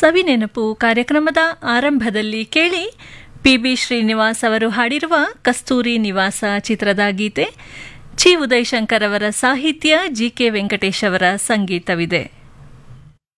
ಸವಿನೆನಪು ಕಾರ್ಯಕ್ರಮದ ಆರಂಭದಲ್ಲಿ ಕೇಳಿ ಪಿ.ಬಿ. ಶ್ರೀನಿವಾಸ್ ಅವರು ಹಾಡಿರುವ ಕಸ್ತೂರಿ ನಿವಾಸ ಚಿತ್ರದ ಗೀತೆ. ಚಿ. ಉದಯಶಂಕರ್ ಅವರ ಸಾಹಿತ್ಯ, ಜಿ.ಕೆ. ವೆಂಕಟೇಶ್ ಅವರ ಸಂಗೀತವಿದೆ.